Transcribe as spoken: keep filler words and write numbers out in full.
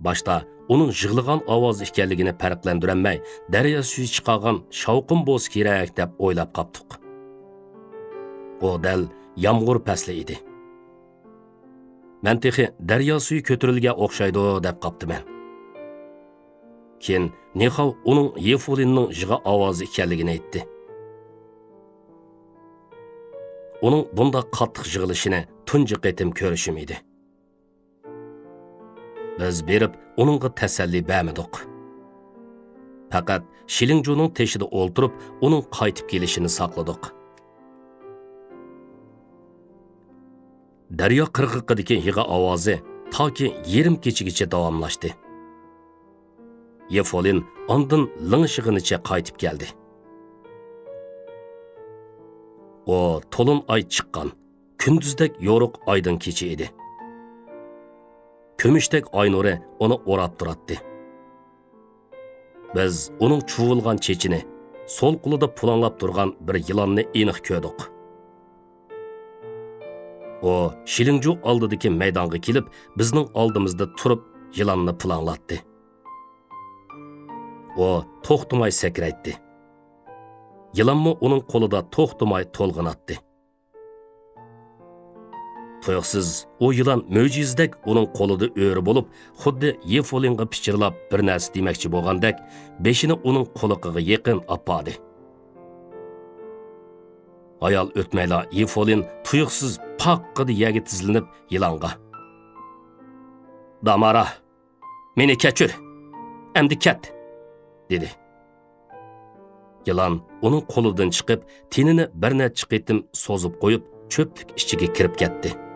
Başta onun jığılgan ovoz ekanligini farqlandiranmay, daryo suvi chiqargan shovqin bo'lsa kerak deb o'ylab qopdik. O dal yomg'ir fasli edi. Men texi daryo suvi ko'tarilgan o'xshaydi deb qopdiman. Keyin Nexov uning Yefolinning jig'a ovozi ekanligini aytdi. Uning bunda qattiq jig'ilishini tunji qitim ko'rishim edi. Biz berib uningga tasalli bermadik. Faqat Shilingjuning teshida o'ltirib, uning qaytib kelishini saqladik. Daryo qirg'iqidagi yig'a ovozi toki yarim kechigacha davomlashdi. Yefolin ondan lingshig'inicha qaytib keldi. O to'lin oy chiqqan, kunduzdek yo'ruq oydin kechi edi. Kömüştek oy nuri uni o'rab turardi. Biz uning chuvilgan chechini, sol qo'lida pulanlab turgan bir yilonni aniq ko'rdik. O Shilingju oldidagi maydonga kelib, bizning oldimizda turib yilonni pulanlatdi. O to'xtamay sakraydi. Yılanmı onun qo'lida to'xtamay to'lg'inatdi. Tuyuqsiz o yılan mo'jizdek uning qo'lida o'ri bo'lib, xuddi Yefolinga pichirlab bir narsa demoqchi bo'lgandek, beshini uning quloqiga yaqin apadi. Ayol o'tmayla Yefolin tuyuqsiz paqqida yerga tizilib yilanga. "Damara, meni kechir. Endi ket," dedi. Yılan onun qo'lidan chiqib, tenini bir necha qitim so'zib qo'yib, cho'plik ichiga kirib ketdi.